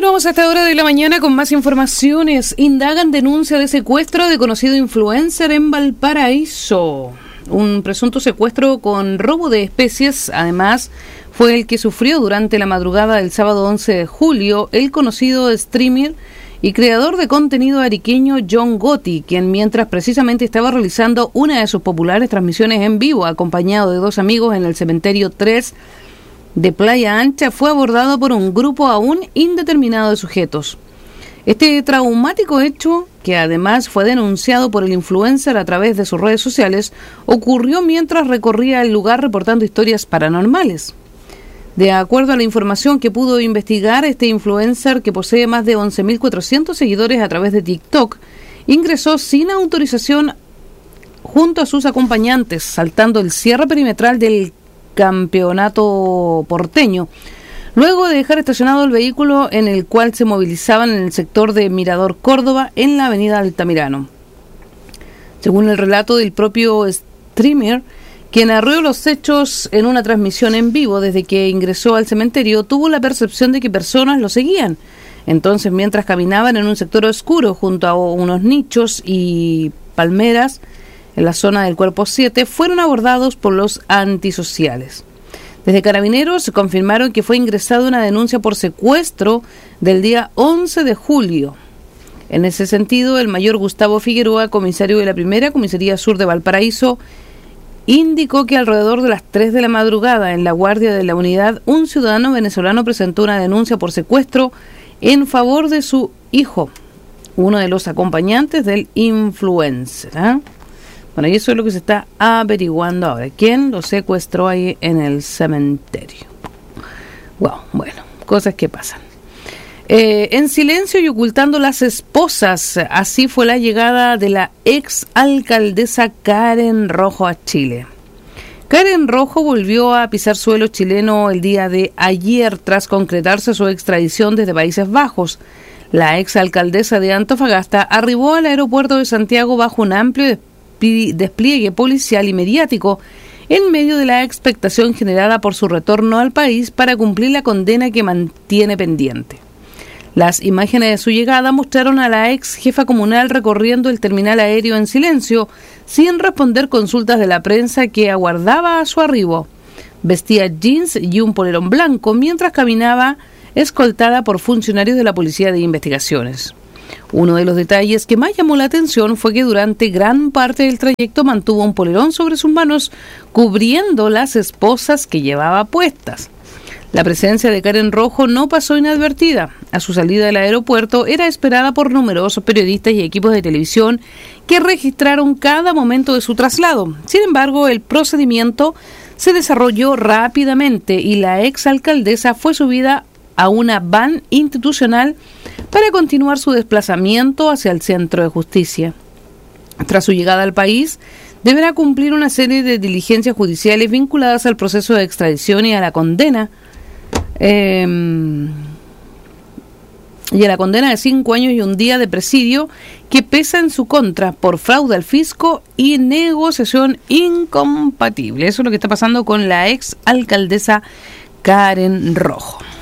Continuamos a esta hora de la mañana con más informaciones. Indagan denuncia de secuestro de conocido influencer en Valparaíso. Un presunto secuestro con robo de especies, además, fue el que sufrió durante la madrugada del sábado 11 de julio el conocido streamer y creador de contenido ariqueño John Gotti, quien mientras precisamente estaba realizando una de sus populares transmisiones en vivo, acompañado de dos amigos en el cementerio 3 de Playa Ancha, fue abordado por un grupo aún indeterminado de sujetos. Este traumático hecho, que además fue denunciado por el influencer a través de sus redes sociales, ocurrió mientras recorría el lugar reportando historias paranormales. De acuerdo a la información que pudo investigar, este influencer, que posee más de 11.400 seguidores a través de TikTok, ingresó sin autorización junto a sus acompañantes, saltando el cierre perimetral del campeonato porteño, luego de dejar estacionado el vehículo en el cual se movilizaban en el sector de Mirador Córdoba en la avenida Altamirano. Según el relato del propio streamer, quien narró los hechos en una transmisión en vivo desde que ingresó al cementerio, tuvo la percepción de que personas lo seguían. Entonces, mientras caminaban en un sector oscuro junto a unos nichos y palmeras en la zona del Cuerpo 7, fueron abordados por los antisociales. Desde Carabineros se confirmaron que fue ingresada una denuncia por secuestro del día 11 de julio. En ese sentido, el mayor Gustavo Figueroa, comisario de la Primera Comisaría Sur de Valparaíso, indicó que alrededor de las 3 de la madrugada, en la guardia de la unidad, un ciudadano venezolano presentó una denuncia por secuestro en favor de su hijo, uno de los acompañantes del influencer. Bueno, y eso es lo que se está averiguando ahora. ¿Quién lo secuestró ahí en el cementerio? Wow, bueno, cosas que pasan. En silencio y ocultando las esposas, así fue la llegada de la ex alcaldesa Karen Rojo a Chile. Karen Rojo volvió a pisar suelo chileno el día de ayer tras concretarse su extradición desde Países Bajos. La ex alcaldesa de Antofagasta arribó al aeropuerto de Santiago bajo un amplio despliegue policial y mediático, en medio de la expectación generada por su retorno al país para cumplir la condena que mantiene pendiente. Las imágenes de su llegada mostraron a la ex jefa comunal recorriendo el terminal aéreo en silencio, sin responder consultas de la prensa que aguardaba a su arribo. Vestía jeans y un polerón blanco mientras caminaba escoltada por funcionarios de la Policía de Investigaciones. Uno de los detalles que más llamó la atención fue que durante gran parte del trayecto mantuvo un polerón sobre sus manos, cubriendo las esposas que llevaba puestas. La presencia de Karen Rojo no pasó inadvertida. A su salida del aeropuerto era esperada por numerosos periodistas y equipos de televisión que registraron cada momento de su traslado. Sin embargo, el procedimiento se desarrolló rápidamente y la exalcaldesa fue subida a una van institucional para continuar su desplazamiento hacia el Centro de Justicia. Tras su llegada al país, deberá cumplir una serie de diligencias judiciales vinculadas al proceso de extradición y a la condena de 5 años y un día de presidio que pesa en su contra por fraude al fisco y negociación incompatible. Eso es lo que está pasando con la ex alcaldesa Karen Rojo.